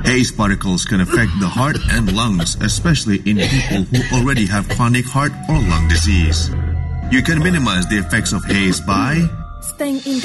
Haze particles can affect the heart and lungs, especially in people who already have chronic heart or lung disease. You can minimize the effects of haze by staying indoors.